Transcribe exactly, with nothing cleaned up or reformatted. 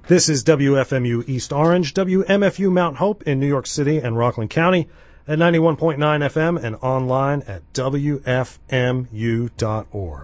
This is W F M U East Orange, W M F U Mount Hope in New York City and Rockland County at ninety-one point nine F M and online at W F M U dot org.